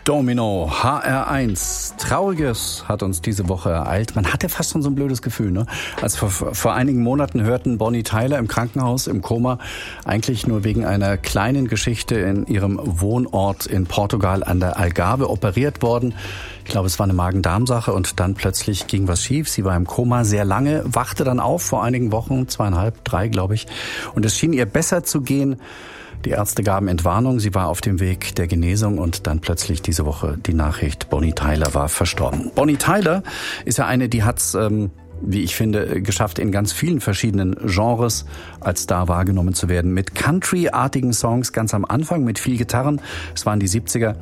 Domino, HR1. Trauriges hat uns diese Woche ereilt. Man hatte fast schon so ein blödes Gefühl, ne? Als vor einigen Monaten hörten Bonnie Tyler im Krankenhaus, im Koma, eigentlich nur wegen einer kleinen Geschichte in ihrem Wohnort in Portugal an der Algarve operiert worden. Ich glaube, es war eine Magen-Darm-Sache und dann plötzlich ging was schief. Sie war im Koma sehr lange, wachte dann auf vor einigen Wochen, 2,5, 3, glaube ich. Und es schien ihr besser zu gehen. Die Ärzte gaben Entwarnung, sie war auf dem Weg der Genesung und dann plötzlich diese Woche die Nachricht, Bonnie Tyler war verstorben. Bonnie Tyler ist ja eine, die hat's, wie ich finde, geschafft, in ganz vielen verschiedenen Genres als Star wahrgenommen zu werden. Mit Country-artigen Songs ganz am Anfang, mit viel Gitarren. Es waren die 70er,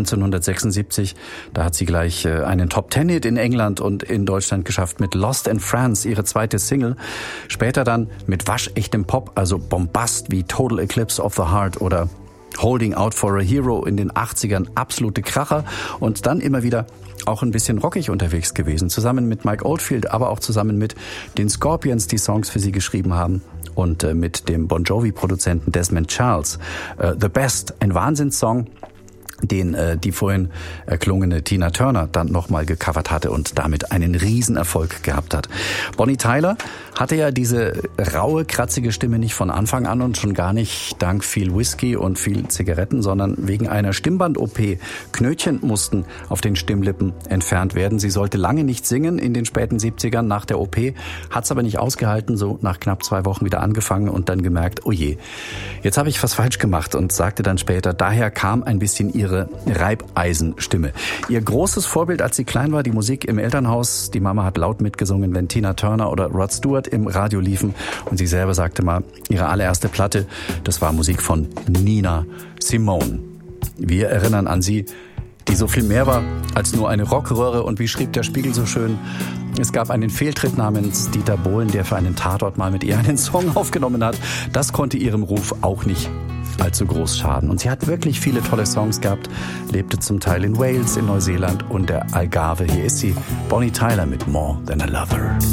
1976. Da hat sie gleich einen Top-10-Hit in England und in Deutschland geschafft mit Lost in France, ihre zweite Single. Später dann mit waschechtem Pop, also Bombast wie Total Eclipse of the Heart oder Holding Out for a Hero in den 80ern, absolute Kracher und dann immer wieder auch ein bisschen rockig unterwegs gewesen, zusammen mit Mike Oldfield, aber auch zusammen mit den Scorpions, die Songs für sie geschrieben haben und mit dem Bon Jovi-Produzenten Desmond Charles. The Best, ein Wahnsinnssong, den die vorhin erklungene Tina Turner dann nochmal gecovert hatte und damit einen Riesenerfolg gehabt hat. Bonnie Tyler hatte ja diese raue, kratzige Stimme nicht von Anfang an und schon gar nicht dank viel Whisky und viel Zigaretten, sondern wegen einer Stimmband-OP. Knötchen mussten auf den Stimmlippen entfernt werden. Sie sollte lange nicht singen in den späten 70ern nach der OP, hat's aber nicht ausgehalten, so nach knapp 2 Wochen wieder angefangen und dann gemerkt, oh je, jetzt habe ich was falsch gemacht und sagte dann später, daher kam ein bisschen ihre Reibeisenstimme. Ihr großes Vorbild, als sie klein war, die Musik im Elternhaus. Die Mama hat laut mitgesungen, wenn Tina Turner oder Rod Stewart im Radio liefen. Und sie selber sagte mal, ihre allererste Platte, das war Musik von Nina Simone. Wir erinnern an sie, die so viel mehr war als nur eine Rockröhre. Und wie schrieb der Spiegel so schön, es gab einen Fehltritt namens Dieter Bohlen, der für einen Tatort mal mit ihr einen Song aufgenommen hat. Das konnte ihrem Ruf auch nicht allzu groß schaden. Und sie hat wirklich viele tolle Songs gehabt, lebte zum Teil in Wales, in Neuseeland und der Algarve. Hier ist sie, Bonnie Tyler mit More Than a Lover.